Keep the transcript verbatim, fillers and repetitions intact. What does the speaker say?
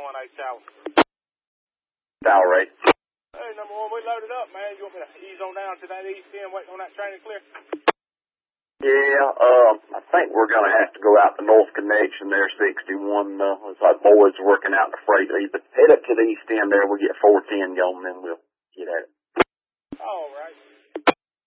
one eight Tower. Tower, right? Hey, number one, we loaded up, man. You want me to ease on down to that east end, waiting on that train to clear? Yeah, uh, I think we're going to have to go out the North Connection there, sixty-one. Uh, it's our boys working out the freight lead. But head up to the east end there, we'll get four ten going, then we'll